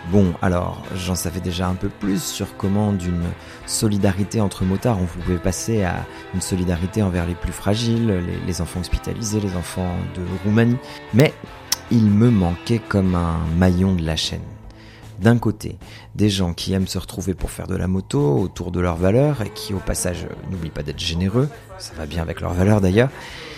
Bon, alors, j'en savais déjà un peu plus sur comment d'une solidarité entre motards, on pouvait passer à une solidarité envers les plus fragiles, les enfants hospitalisés, les enfants de Roumanie. Mais il me manquait comme un maillon de la chaîne. D'un côté, des gens qui aiment se retrouver pour faire de la moto autour de leurs valeurs et qui, au passage, n'oublient pas d'être généreux, ça va bien avec leurs valeurs d'ailleurs.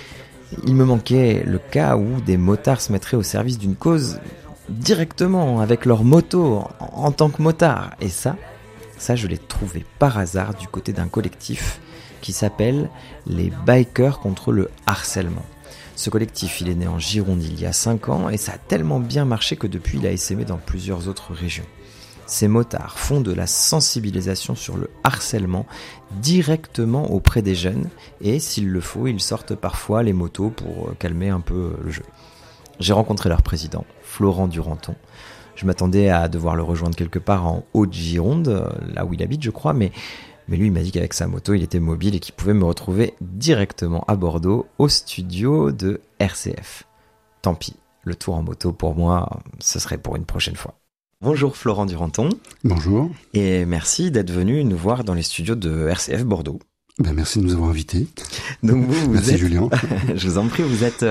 Il me manquait le cas où des motards se mettraient au service d'une cause directement avec leur moto en tant que motard. Et ça je l'ai trouvé par hasard du côté d'un collectif qui s'appelle les Bikers contre le harcèlement. Ce collectif, il est né en Gironde il y a 5 ans et ça a tellement bien marché que depuis il a essaimé dans plusieurs autres régions. Ces motards font de la sensibilisation sur le harcèlement directement auprès des jeunes et s'il le faut, ils sortent parfois les motos pour calmer un peu le jeu. J'ai rencontré leur président, Florent Duranton. Je m'attendais à devoir le rejoindre quelque part en Haute-Gironde, là où il habite je crois, mais lui il m'a dit qu'avec sa moto il était mobile et qu'il pouvait me retrouver directement à Bordeaux, au studio de RCF. Tant pis, le tour en moto pour moi, ce serait pour une prochaine fois. Bonjour Florent Duranton. Bonjour. Et merci d'être venu nous voir dans les studios de RCF Bordeaux. Merci de nous avoir invités. Donc vous merci êtes... Julien. Je vous en prie, vous êtes,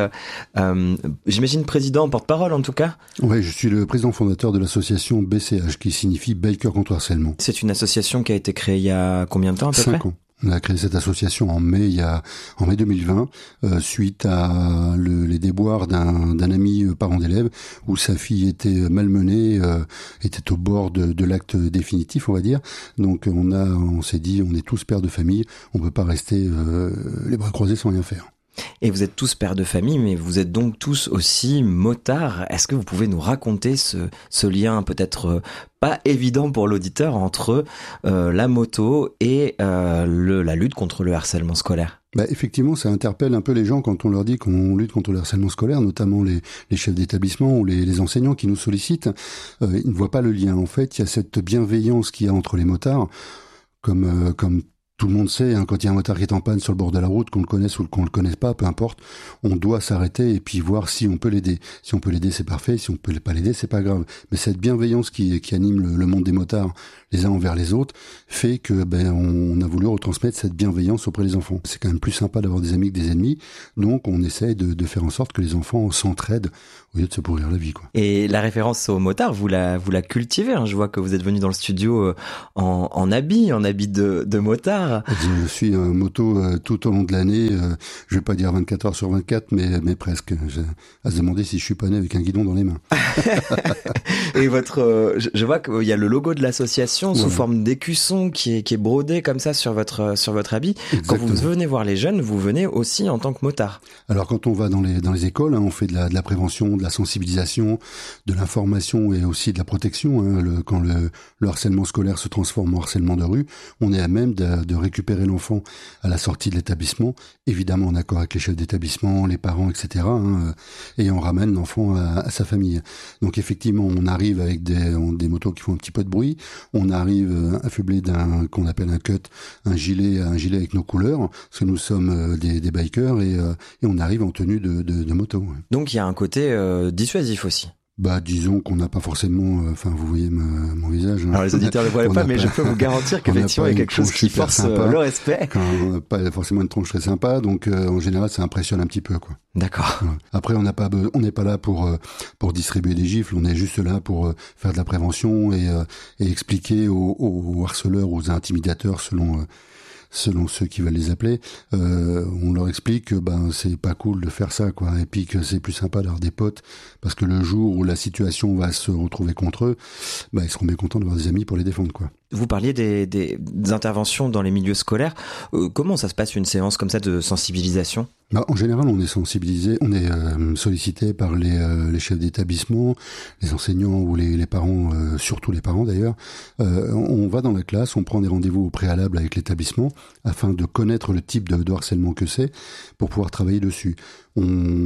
j'imagine, président, porte-parole en tout cas. Oui, je suis le président fondateur de l'association BCH, qui signifie Bikers contre harcèlement. C'est une association qui a été créée il y a combien de temps à peu près ? 5 ans. On a créé cette association en mai 2020, suite à les déboires d'un ami parent d'élève, où sa fille était malmenée, était au bord de l'acte définitif, on va dire. Donc on s'est dit, on est tous pères de famille, on peut pas rester les bras croisés sans rien faire. Et vous êtes tous pères de famille, mais vous êtes donc tous aussi motards. Est-ce que vous pouvez nous raconter ce lien peut-être pas évident pour l'auditeur entre la moto et la lutte contre le harcèlement scolaire ? Effectivement, ça interpelle un peu les gens quand on leur dit qu'on lutte contre le harcèlement scolaire, notamment les chefs d'établissement ou les enseignants qui nous sollicitent. Ils ne voient pas le lien. En fait, il y a cette bienveillance qu'il y a entre les motards, comme tout le monde sait, quand il y a un motard qui est en panne sur le bord de la route, qu'on le connaisse ou qu'on le connaisse pas, peu importe, on doit s'arrêter et puis voir si on peut l'aider. Si on peut l'aider, c'est parfait. Si on peut pas l'aider, c'est pas grave. Mais cette bienveillance qui anime le monde des motards, les uns envers les autres, fait que on a voulu retransmettre cette bienveillance auprès des enfants. C'est quand même plus sympa d'avoir des amis que des ennemis. Donc on essaye de faire en sorte que les enfants s'entraident au lieu de se pourrir la vie, quoi. Et la référence au motard, vous la cultivez, hein. Je vois que vous êtes venu dans le studio en habit de motard. Je suis en moto tout au long de l'année. Je vais pas dire 24 heures sur 24, mais presque. À se demander si je suis pas né avec un guidon dans les mains. Et je vois qu'il y a le logo de l'association sous forme d'écusson qui est brodé comme ça sur votre habit. Exactement. Quand vous venez voir les jeunes, vous venez aussi en tant que motard. Alors quand on va dans les écoles, on fait de la prévention, de la sensibilisation, de l'information et aussi de la protection. Quand le harcèlement scolaire se transforme en harcèlement de rue, on est à même de récupérer l'enfant à la sortie de l'établissement, évidemment en accord avec les chefs d'établissement, les parents, etc. Et on ramène l'enfant à sa famille. Donc effectivement, on arrive avec des motos qui font un petit peu de bruit, on arrive affublé d'un qu'on appelle un cut, un gilet avec nos couleurs, parce que nous sommes des bikers et on arrive en tenue de moto. Donc il y a un côté dissuasif aussi. Disons qu'on n'a pas forcément... vous voyez mon visage. Alors les auditeurs ne le voient pas, mais je peux vous garantir qu'effectivement, il y a quelque chose qui force le respect. Pas forcément une tronche très sympa, donc en général, ça impressionne un petit peu, quoi. D'accord. Après, on n'est pas là pour distribuer des gifles, on est juste là pour faire de la prévention et expliquer aux harceleurs, aux intimidateurs, selon ceux qui veulent les appeler, on leur explique que c'est pas cool de faire ça, quoi, et puis que c'est plus sympa d'avoir des potes, parce que le jour où la situation va se retrouver contre eux, ils seront bien contents d'avoir des amis pour les défendre, quoi. Vous parliez des interventions dans les milieux scolaires. Comment ça se passe une séance comme ça de sensibilisation ? En général, on est sensibilisé, on est sollicité par les chefs d'établissement, les enseignants ou les parents, surtout les parents d'ailleurs. On va dans la classe, on prend des rendez-vous au préalable avec l'établissement afin de connaître le type de harcèlement que c'est pour pouvoir travailler dessus. On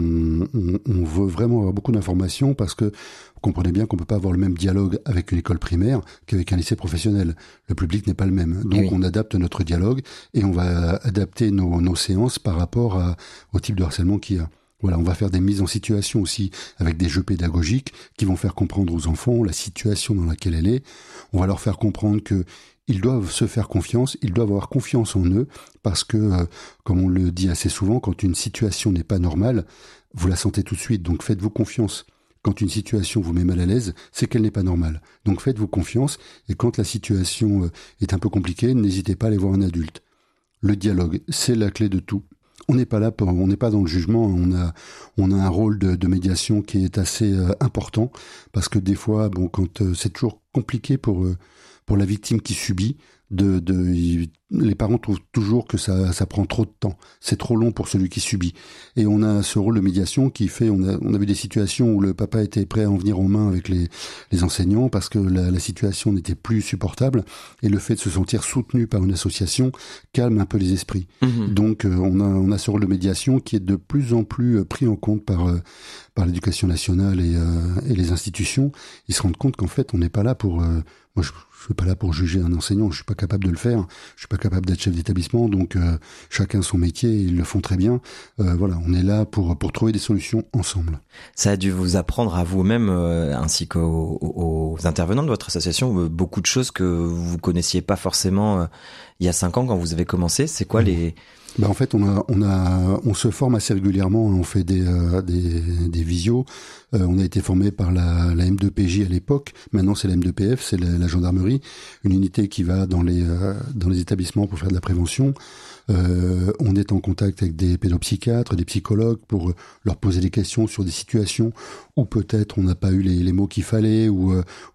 veut vraiment avoir beaucoup d'informations parce que vous comprenez bien qu'on peut pas avoir le même dialogue avec une école primaire qu'avec un lycée professionnel. Le public n'est pas le même. Donc oui. On adapte notre dialogue et on va adapter nos séances par rapport au type de harcèlement qu'il y a. Voilà, on va faire des mises en situation aussi avec des jeux pédagogiques qui vont faire comprendre aux enfants la situation dans laquelle elle est. On va leur faire comprendre que ils doivent se faire confiance, ils doivent avoir confiance en eux parce que, comme on le dit assez souvent, quand une situation n'est pas normale, vous la sentez tout de suite, donc faites-vous confiance. Quand une situation vous met mal à l'aise, c'est qu'elle n'est pas normale. Donc faites-vous confiance et quand la situation est un peu compliquée, n'hésitez pas à aller voir un adulte. Le dialogue, c'est la clé de tout. On n'est pas dans le jugement, on a un rôle de médiation qui est assez important parce que des fois, quand c'est toujours compliqué pour la victime qui subit, les parents trouvent toujours que ça prend trop de temps. C'est trop long pour celui qui subit. Et on a ce rôle de médiation qui fait, on a vu des situations où le papa était prêt à en venir en main avec les enseignants parce que la situation n'était plus supportable et le fait de se sentir soutenu par une association calme un peu les esprits. Mmh. Donc on a ce rôle de médiation qui est de plus en plus pris en compte par l'éducation nationale et les institutions. Ils se rendent compte qu'en fait on n'est pas là pour moi je suis pas là pour juger un enseignant, je suis pas capable de le faire, je suis pas capable d'être chef d'établissement, donc chacun son métier, ils le font très bien. Voilà, on est là pour trouver des solutions ensemble. Ça a dû vous apprendre à vous-même, ainsi qu'aux intervenants de votre association, beaucoup de choses que vous connaissiez pas forcément il y a 5 ans quand vous avez commencé. C'est quoi les... En fait, on se forme assez régulièrement. On fait des visios. On a été formé par la M2PJ à l'époque. Maintenant, c'est la M2PF, c'est la gendarmerie, une unité qui va dans les établissements pour faire de la prévention. On est en contact avec des pédopsychiatres, des psychologues pour leur poser des questions sur des situations où peut-être on n'a pas eu les mots qu'il fallait, ou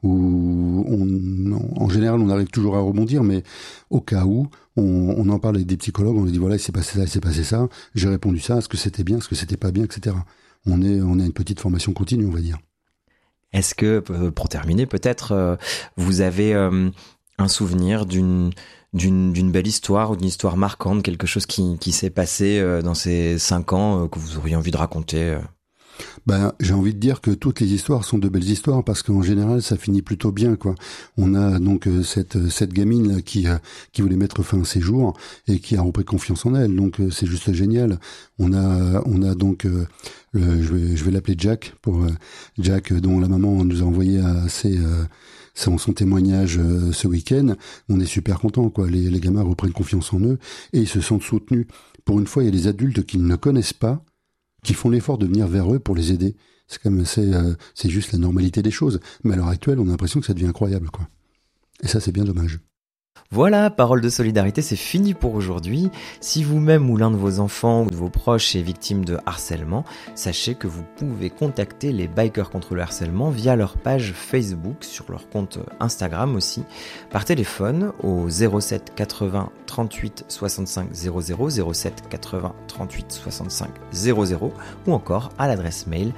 en général on arrive toujours à rebondir, mais au cas où on en parle avec des psychologues, on lui dit voilà, il s'est passé ça, j'ai répondu ça, est-ce que c'était bien, est-ce que c'était pas bien, etc. On a une petite formation continue, on va dire. Est-ce que, pour terminer peut-être, vous avez un souvenir d'une belle histoire ou d'une histoire marquante, quelque chose qui s'est passé dans ces 5 ans que vous auriez envie de raconter? J'ai envie de dire que toutes les histoires sont de belles histoires parce qu'en général ça finit plutôt bien, quoi. On a donc cette gamine là qui voulait mettre fin à ses jours et qui a repris confiance en elle, donc c'est juste génial. On a donc je vais l'appeler Jack, pour Jack, dont la maman nous a envoyé son témoignage ce week-end. On est super contents, quoi. Les gamins reprennent confiance en eux et ils se sentent soutenus. Pour une fois, il y a des adultes qu'ils ne connaissent pas qui font l'effort de venir vers eux pour les aider. C'est quand même c'est juste la normalité des choses. Mais à l'heure actuelle, on a l'impression que ça devient incroyable, quoi. Et ça, c'est bien dommage. Voilà, Parole de solidarité, c'est fini pour aujourd'hui. Si vous-même ou l'un de vos enfants ou de vos proches est victime de harcèlement, sachez que vous pouvez contacter les bikers contre le harcèlement via leur page Facebook, sur leur compte Instagram aussi, par téléphone au 07 80 38 65 00, 07 80 38 65 00, ou encore à l'adresse mail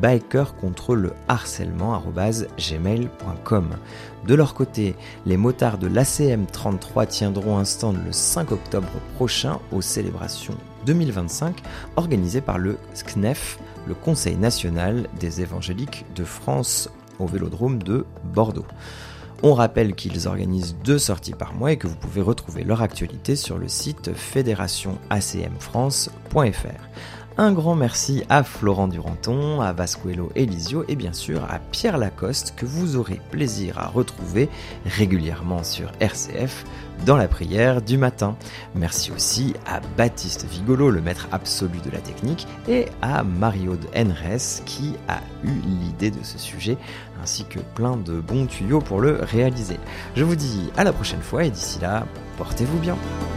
bikercontreleharcèlement@gmail.com. De leur côté, les motards de l'ACM 33 tiendront un stand le 5 octobre prochain aux célébrations 2025 organisées par le CNEF, le Conseil national des évangéliques de France, au Vélodrome de Bordeaux. On rappelle qu'ils organisent 2 sorties par mois et que vous pouvez retrouver leur actualité sur le site fédérationacmfrance.fr. Un grand merci à Florent Duranton, à Vascuello Elisio et bien sûr à Pierre Lacoste, que vous aurez plaisir à retrouver régulièrement sur RCF dans la prière du matin. Merci aussi à Baptiste Vigolo, le maître absolu de la technique, et à Marie-Aude Henres qui a eu l'idée de ce sujet, ainsi que plein de bons tuyaux pour le réaliser. Je vous dis à la prochaine fois et d'ici là, portez-vous bien.